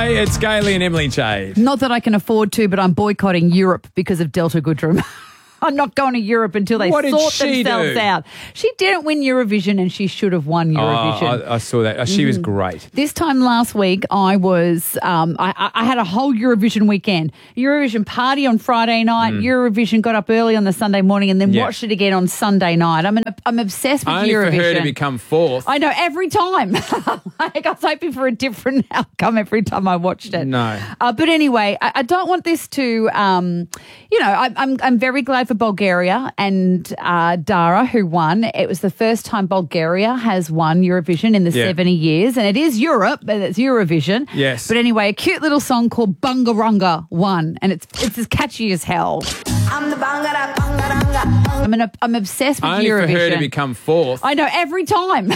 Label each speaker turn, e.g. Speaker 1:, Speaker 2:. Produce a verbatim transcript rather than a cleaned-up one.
Speaker 1: Hey, it's Gailey and Emily Jade.
Speaker 2: Not that I can afford to, but I'm boycotting Europe because of Delta Goodrum. I'm not going to Europe until they
Speaker 1: What did
Speaker 2: sort
Speaker 1: she
Speaker 2: themselves
Speaker 1: do?
Speaker 2: out. She didn't win Eurovision and she should have won Eurovision.
Speaker 1: Oh, I, I saw that. Oh, she
Speaker 2: Mm-hmm.
Speaker 1: was great.
Speaker 2: This time last week, I was, um, I, I had a whole Eurovision weekend. Eurovision party on Friday night. Eurovision got up early on the Sunday morning and then
Speaker 1: Mm. Yeah.
Speaker 2: watched it again on Sunday night. I'm, an, I'm obsessed with
Speaker 1: Only
Speaker 2: Eurovision.
Speaker 1: for her to become fourth.
Speaker 2: I know, every time. Like, I was hoping for a different outcome every time I watched it.
Speaker 1: No.
Speaker 2: Uh, but anyway, I, I don't want this to, um, you know, I, I'm I'm very glad for Bulgaria and uh, Dara, who won. It was the first time Bulgaria has won Eurovision in the
Speaker 1: Yeah.
Speaker 2: seventy years. And it is Europe, but it's Eurovision.
Speaker 1: Yes.
Speaker 2: But anyway, a cute little song called Bungarunga won. And it's it's as catchy as hell.
Speaker 3: I'm the bangara, bangaranga.
Speaker 2: I'm, an, I'm obsessed with
Speaker 1: Only
Speaker 2: Eurovision.
Speaker 1: for her to become fourth.
Speaker 2: I know, every time.